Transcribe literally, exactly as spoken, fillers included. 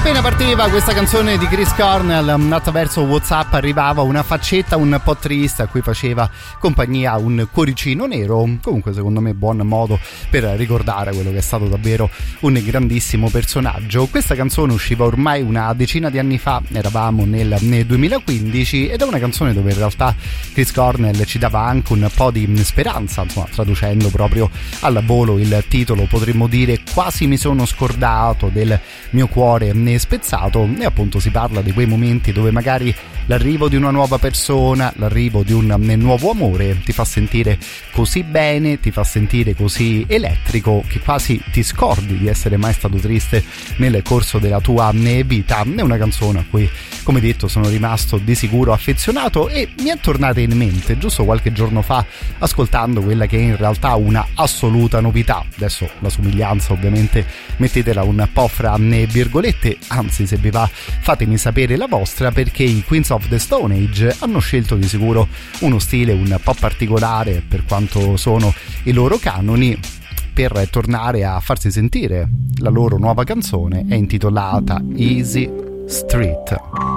Appena partiva questa canzone di Chris Cornell, attraverso WhatsApp arrivava una faccetta un po' triste a cui faceva compagnia un cuoricino nero. Comunque secondo me buon modo per ricordare quello che è stato davvero un grandissimo personaggio. Questa canzone usciva ormai una decina di anni fa, eravamo nel, nel duemilaquindici, ed è una canzone dove in realtà Chris Cornell ci dava anche un po' di speranza, insomma, traducendo proprio al volo il titolo potremmo dire quasi mi sono scordato del mio cuore spezzato, e appunto si parla di quei momenti dove magari l'arrivo di una nuova persona, l'arrivo di un nuovo amore ti fa sentire così bene, ti fa sentire così elettrico che quasi ti scordi di essere mai stato triste nel corso della tua vita. È una canzone a cui, come detto, sono rimasto di sicuro affezionato e mi è tornata in mente giusto qualche giorno fa ascoltando quella che è in realtà una assoluta novità. Adesso la somiglianza ovviamente mettetela un po' fra virgolette, anzi se vi va fatemi sapere la vostra, perché i Queens of the Stone Age hanno scelto di sicuro uno stile un po' particolare per quanto sono i loro canoni, per tornare a farsi sentire. La loro nuova canzone è intitolata Easy Street.